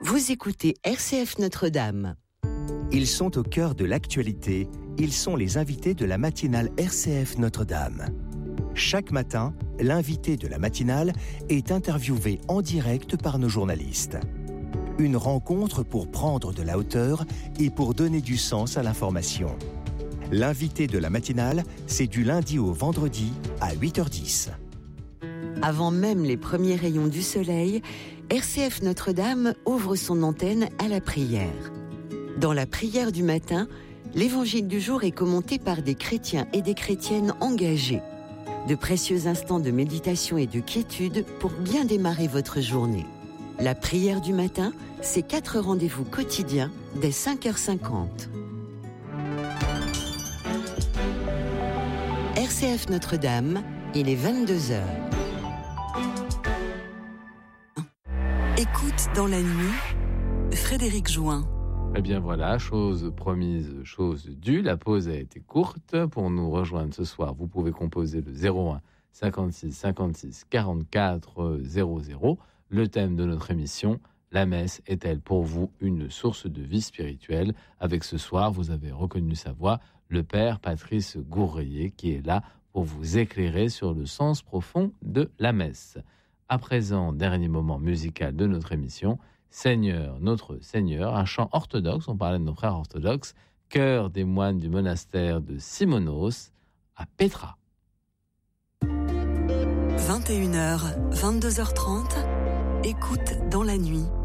Vous écoutez RCF Notre-Dame. Ils sont au cœur de l'actualité. Ils sont les invités de la matinale RCF Notre-Dame. Chaque matin, l'invité de la matinale est interviewé en direct par nos journalistes. Une rencontre pour prendre de la hauteur et pour donner du sens à l'information. L'invité de la matinale, c'est du lundi au vendredi à 8h10. Avant même les premiers rayons du soleil, RCF Notre-Dame ouvre son antenne à la prière. Dans la prière du matin, l'évangile du jour est commenté par des chrétiens et des chrétiennes engagés. De précieux instants de méditation et de quiétude pour bien démarrer votre journée. La prière du matin, c'est 4 rendez-vous quotidiens dès 5h50. RCF Notre-Dame, il est 22h. Écoute dans la nuit, Frédéric Join. Eh bien voilà, chose promise, chose due. La pause a été courte. Pour nous rejoindre ce soir, vous pouvez composer le 01 56 56 44 00. Le thème de notre émission, la messe est-elle pour vous une source de vie spirituelle? Avec ce soir, vous avez reconnu sa voix, le père Patrice Gourrier, qui est là pour vous éclairer sur le sens profond de la messe. À présent, dernier moment musical de notre émission, Seigneur, notre Seigneur, un chant orthodoxe, on parlait de nos frères orthodoxes, chœur des moines du monastère de Simonos à Petra. 21h, 22h30, écoute dans la nuit.